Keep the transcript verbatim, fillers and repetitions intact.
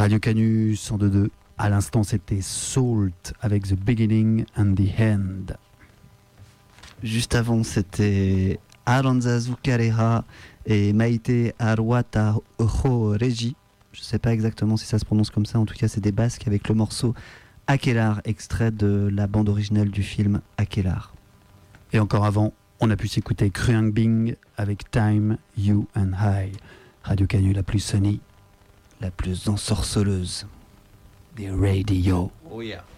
Radio Canu cent deux point deux. À l'instant, c'était Salt avec The Beginning and the End. Juste avant, c'était Aranza Zucareha et Maite Arwata Ho Regi. Je ne sais pas exactement si ça se prononce comme ça. En tout cas, c'est des basques avec le morceau Akelar, extrait de la bande originale du film Akelar. Et encore avant, on a pu s'écouter Kruang Bing avec Time, You and I. Radio Canu la plus sunny, la plus ensorceleuse des radios. Oh yeah.